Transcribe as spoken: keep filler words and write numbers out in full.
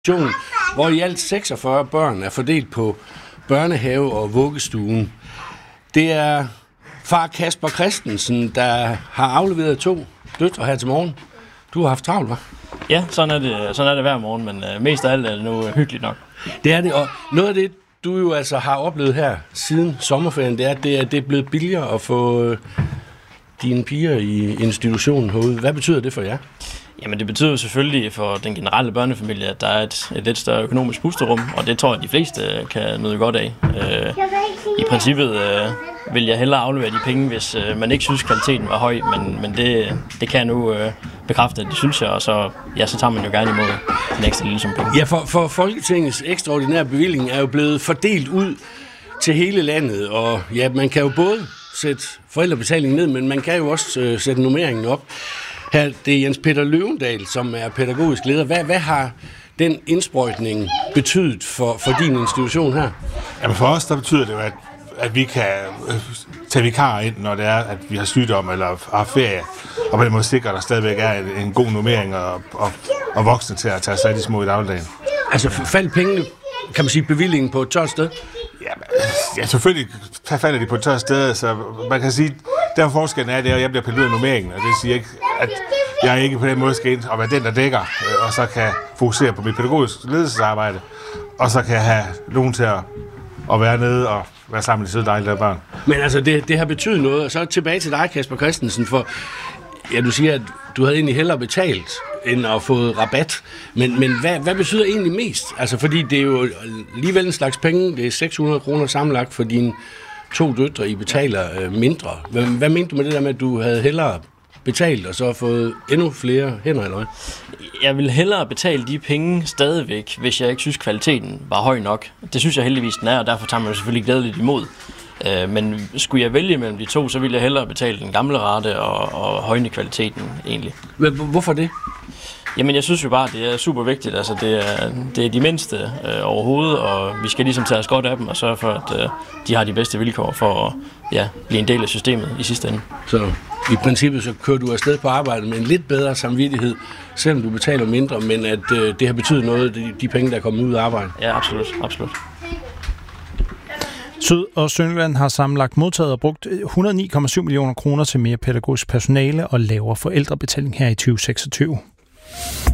hvor i alt seksogfyrre børn er fordelt på børnehave og vuggestuen. Det er far Kasper Christensen, der har afleveret to døtre her til morgen. Du har haft travlt, hva'? Ja, sådan er det, sådan er det hver morgen, men øh, mest af alt er det nu øh, hyggeligt nok. Det er det, og noget af det, du jo altså har oplevet her siden sommerferien, det er, at det er, det er blevet billigere at få øh, dine piger i institutionen herude. Hvad betyder det for jer? Jamen det betyder jo selvfølgelig for den generelle børnefamilie, at der er et, et lidt større økonomisk pusterum, og det tror jeg, de fleste kan nyde godt af. Øh, I princippet øh, vil jeg hellere aflevere de penge, hvis øh, man ikke synes, kvaliteten var høj, men, men det, det kan jeg nu øh, bekræfte, at det synes jeg, og så, ja, så tager man jo gerne imod en ekstra lille sum penge. Ja, for, for Folketingets ekstraordinære bevilling er jo blevet fordelt ud til hele landet, og ja, man kan jo både sætte forældrebetalingen ned, men man kan jo også øh, sætte nummeringen op. Her, det er Jens Peter Løvendal, som er pædagogisk leder. Hvad, hvad har den indsprøjtning betydet for, for din institution her? Jamen for os, der betyder det jo, at, at vi kan tage vikarer ind, når det er, at vi har sygdom eller har ferie, og på den måde sikre, at der stadigvæk er en, en god nummering og, og, og voksne til at tage sig af de små i dagligdagen. Altså faldt pengene, kan man sige, bevillingen på et tørt sted? Ja, ja, selvfølgelig falder de på et tørt sted, så man kan sige, der forskellen er, det er, at jeg bliver pillet ud af nummeringen, og det siger ikke, at jeg ikke på den måde skal ind og være den, der dækker, og så kan fokusere på mit pædagogiske ledelsesarbejde, og så kan jeg have nogen til at, at være nede og være sammen med de søde dejlige børn. Men altså, det, det har betydet noget, og så tilbage til dig, Kasper Christensen, for ja, du siger, at du havde egentlig hellere betalt, end at få rabat. Men, men hvad, hvad betyder egentlig mest? Altså, fordi det er jo alligevel en slags penge, det er seks hundrede kroner sammenlagt for dine to døtre, I betaler øh, mindre. Hvad, hvad mente du med det der med, at du havde hellere betalt, og så fået endnu flere hænder, eller hvad? Jeg vil hellere betale de penge stadigvæk, hvis jeg ikke synes, kvaliteten var høj nok. Det synes jeg heldigvis, den er, og derfor tager man jo selvfølgelig glædeligt imod. Men skulle jeg vælge mellem de to, så ville jeg hellere betale den gamle rate og, og højne kvaliteten egentlig. Hvorfor det? Jamen jeg synes jo bare, det er super vigtigt. Altså det er, det er de mindste øh, overhovedet, og vi skal ligesom tage os godt af dem og sørge for, at øh, de har de bedste vilkår for at ja, blive en del af systemet i sidste ende. Så i princippet så kører du afsted på arbejde med en lidt bedre samvittighed, selvom du betaler mindre, men at øh, det har betydet noget, de, de penge, der er kommet ud af arbejde? Ja, absolut. absolut. Syd- og Sønderjylland har sammenlagt modtaget og brugt et hundrede og ni komma syv millioner kroner til mere pædagogisk personale og lavere forældrebetaling her i tyve seksogtyve.